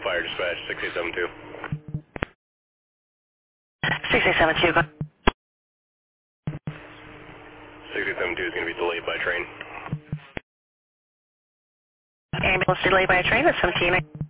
Fire Dispatch 6872. 6872, go. 6872 is going to be delayed by train. Ambulance delayed by a train at 17.